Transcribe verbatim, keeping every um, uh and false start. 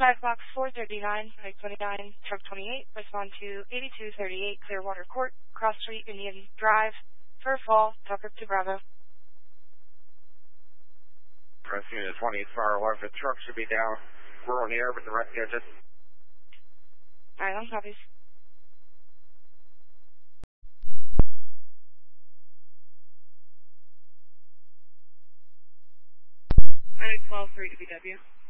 five box four thirty-nine, Pike twenty-nine, truck twenty-eight, respond to eighty-two thirty-eight Clearwater Court, Cross Street, Indian Drive, Fur Fall, Tucker to Bravo. Press unit twenty, far left, the truck should be down. We're on the air with the right edges. Island copies. Item twelve three to B W.